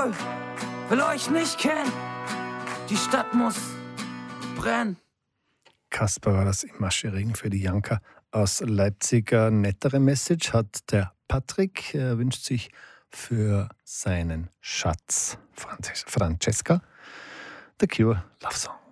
Tirol will euch nicht kennen. Die Stadt muss brennen. Kasper war das im Maschering für die Janka aus Leipzig. Eine nettere Message hat der Patrick. Er wünscht sich für seinen Schatz Francesca The Cure Love Song.